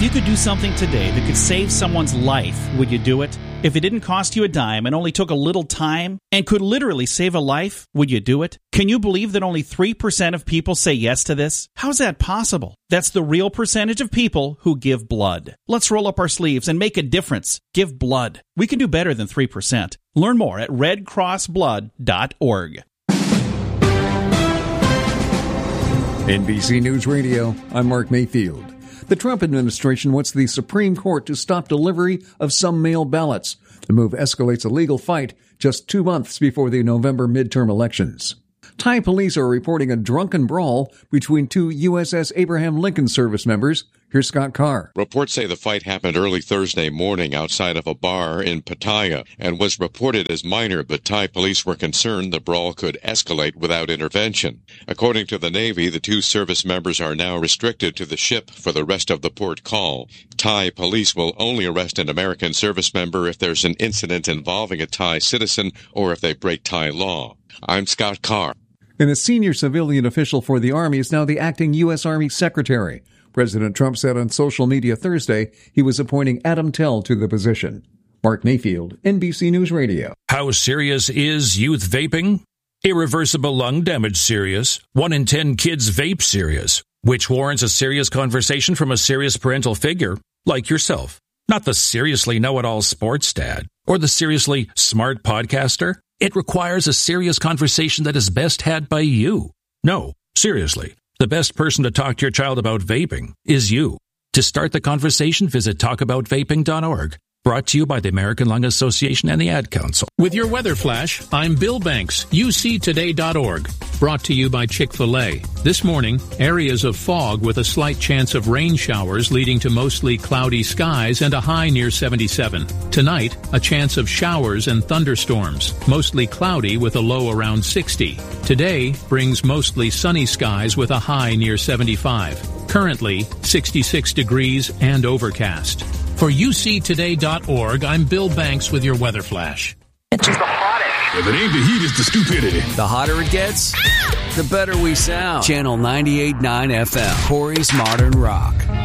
you could do something today that could save someone's life, would you do it? If it didn't cost you a dime and only took a little time and could literally save a life, would you do it? Can you believe that only 3% of people say yes to this? How's that possible? That's the real percentage of people who give blood. Let's roll up our sleeves and make a difference. Give blood. We can do better than 3%. Learn more at redcrossblood.org. NBC News Radio, I'm Mark Mayfield. The Trump administration wants the Supreme Court to stop delivery of some mail ballots. The move escalates a legal fight just 2 months before the November midterm elections. Thai police are reporting a drunken brawl between two USS Abraham Lincoln service members. Here's Scott Carr. Reports say the fight happened early Thursday morning outside of a bar in Pattaya and was reported as minor, but Thai police were concerned the brawl could escalate without intervention. According to the Navy, the two service members are now restricted to the ship for the rest of the port call. Thai police will only arrest an American service member if there's an incident involving a Thai citizen or if they break Thai law. I'm Scott Carr. And a senior civilian official for the Army is now the acting U.S. Army Secretary. President Trump said on social media Thursday he was appointing Adam Tell to the position. Mark Mayfield, NBC News Radio. How serious is youth vaping? Irreversible lung damage serious. 1 in 10 kids vape serious, which warrants a serious conversation from a serious parental figure like yourself. Not the seriously know-it-all sports dad or the seriously smart podcaster. It requires a serious conversation that is best had by you. No, seriously. The best person to talk to your child about vaping is you. To start the conversation, visit talkaboutvaping.org. Brought to you by the American Lung Association and the Ad Council. With your weather flash, I'm Bill Banks, uctoday.org. Brought to you by Chick-fil-A. This morning, areas of fog with a slight chance of rain showers leading to mostly cloudy skies and a high near 77. Tonight, a chance of showers and thunderstorms, mostly cloudy with a low around 60. Today brings mostly sunny skies with a high near 75. Currently, 66 degrees and overcast. For uctoday.org, I'm Bill Banks with your weather flash. If it ain't the heat, it's the stupidity. The hotter it gets, the better we sound. Channel 98.9 FM, Corey's Modern Rock.